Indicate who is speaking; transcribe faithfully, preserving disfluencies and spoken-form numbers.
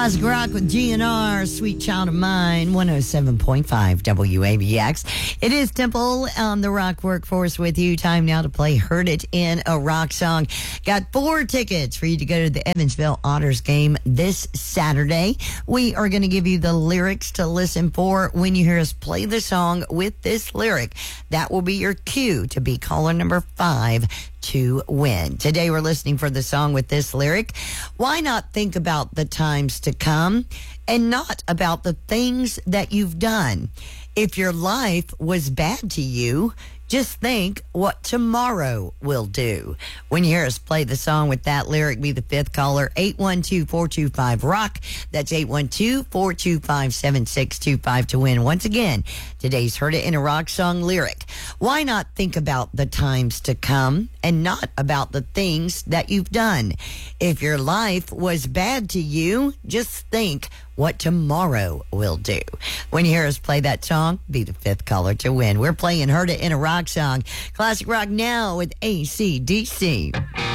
Speaker 1: Classic Rock with G N R, Sweet Child of Mine, one oh seven point five W A B X. It is Temple on the Rock Workforce with you. Time now to play Heard It in a Rock Song. Got four tickets for you to go to the Evansville Otters game this Saturday. We are going to give you the lyrics to listen for when you hear us play the song with this lyric. That will be your cue to be caller number five to win. Today we're listening for the song with this lyric. Why not think about the times to come and not about the things that you've done? If your life was bad to you, just think what tomorrow will do. When you hear us play the song with that lyric, be the fifth caller, eight one two, four two five, ROCK. That's eight one two, four two five, seven six two five to win. Once again, today's Heard It in a Rock Song lyric. Why not think about the times to come and not about the things that you've done? If your life was bad to you, just think what tomorrow will do. When you hear us play that song, be the fifth caller to win. We're playing Heard It in a Rock Song. Classic Rock now with A C D C.